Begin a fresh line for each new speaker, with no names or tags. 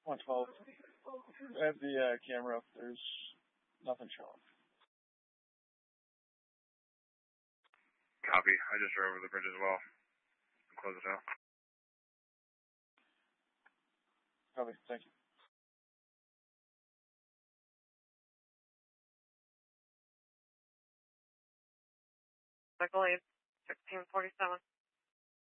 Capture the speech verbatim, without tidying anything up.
one twelve. I have the uh, camera up. There's nothing showing.
Copy. I just drove over the bridge as well. I'll close it out.
Copy. Thank you.
Michael eight, sixteen forty-seven.